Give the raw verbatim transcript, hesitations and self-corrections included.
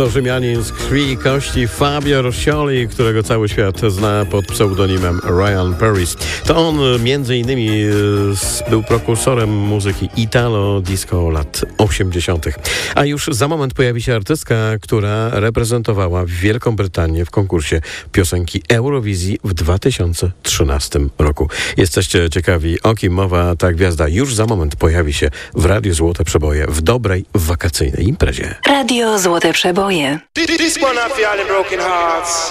to Rzymianin z krwi i kości Fabio Roscioli, którego cały świat zna pod pseudonimem Ryan Paris. To on między innymi był prekursorem muzyki Italo Disco lat osiemdziesiątych. A już za moment pojawi się artystka, która reprezentowała Wielką Brytanię w konkursie piosenki Eurowizji w dwa tysiące trzynastym roku. Jesteście ciekawi, o kim mowa? Ta gwiazda już za moment pojawi się w Radiu Złote Przeboje w dobrej, wakacyjnej imprezie. Radio Złote Przeboje. This one I feel the broken hearts.